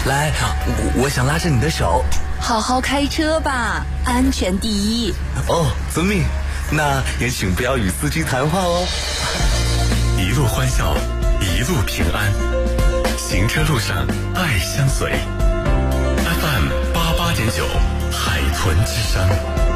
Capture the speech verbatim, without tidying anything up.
来，我我想拉着你的手。 好好开车吧，安全第一。 哦，遵命。那也请不要与司机谈话哦。 一路欢笑，一路平安，行车路上爱相随。F M 八八点九，海豚之声。